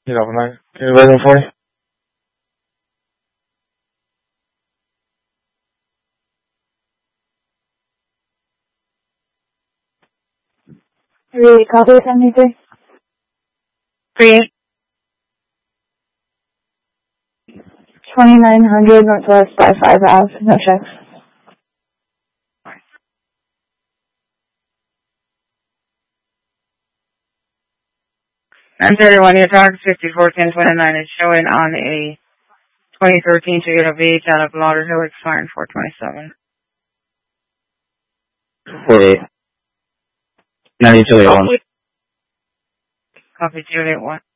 You know, can you read them for me? Really copy 73? 2900 Northwest by 5 Ave, no checks. And 31, your target 541029 is showing on a 2013 ticket of V out of Lauderhill expiring 427. 48. 9281. Copy Juliet 1.